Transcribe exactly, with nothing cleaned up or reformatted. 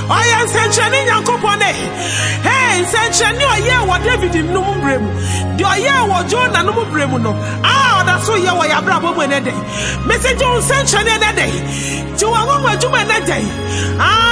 Oya nsɛnkyerɛnne Nyankopɔn ne. Hey, nsɛnkyerɛnne ɔyɛ wɔ David no mu brɛ mu. De ɔyɛ wɔ Jonah no mu brɛ mu no. Ah, ɔda so yɛ wɔ Abraham mu ne de. Message nsɛnkyerɛnne ne de. Ti wɔ wɔn adwuma ne de. Ah